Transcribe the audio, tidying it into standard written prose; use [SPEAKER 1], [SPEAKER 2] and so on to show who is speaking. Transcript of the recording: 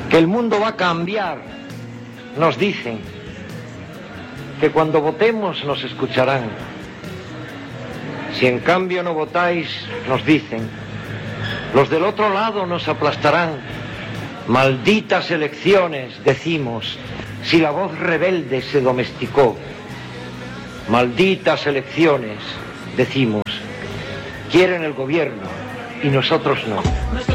[SPEAKER 1] Que el mundo va a cambiar, nos dicen. Que cuando votemos nos escucharán. Si en cambio no votáis, nos dicen, los del otro lado nos aplastarán. Malditas elecciones, decimos, si la voz rebelde se domesticó. Malditas elecciones, decimos, quieren el gobierno y nosotros no.